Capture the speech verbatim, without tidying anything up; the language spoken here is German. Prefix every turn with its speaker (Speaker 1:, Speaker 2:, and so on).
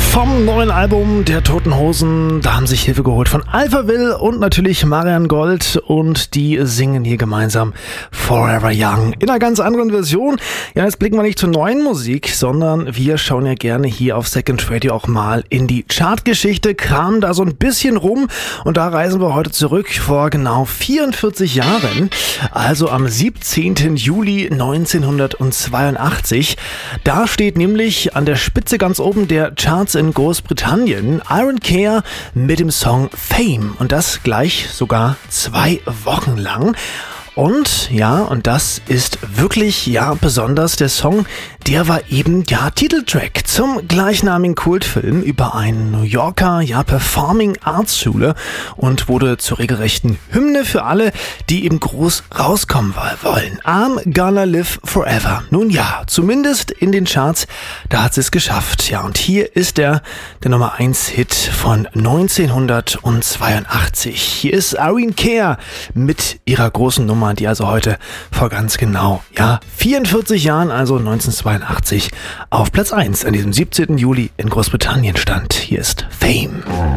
Speaker 1: Vom neuen Album der Toten Hosen, da haben sich Hilfe geholt von Alphaville und natürlich Marianne Gold und die singen hier gemeinsam Forever Young in einer ganz anderen Version. Ja, jetzt blicken wir nicht zur neuen Musik, sondern wir schauen ja gerne hier auf Second Radio auch mal in die Chartgeschichte, kramen da so ein bisschen rum und da reisen wir heute zurück vor genau vierundvierzig Jahren, also am siebzehnten Juli neunzehnhundertzweiundachtzig. Da steht nämlich an der Spitze ganz oben der Charts in Großbritannien Iron Care mit dem Song Fame und das gleich sogar zwei Wochen lang. Und ja, und das ist wirklich, ja, besonders. Der Song, der war eben, ja, Titeltrack zum gleichnamigen Kultfilm über einen New Yorker, ja, Performing Arts Schule und wurde zur regelrechten Hymne für alle, die eben groß rauskommen wollen. I'm gonna live forever. Nun ja, zumindest in den Charts, da hat sie es geschafft. Ja, und hier ist der, der Nummer eins Hit von neunzehnhundertzweiundachtzig. Hier ist Iron Care mit ihrer großen Nummer, die also heute vor ganz genau, ja, vierundvierzig Jahren, also neunzehnhundertzweiundachtzig, auf Platz eins an diesem siebzehnten Juli in Großbritannien stand. Hier ist Fame.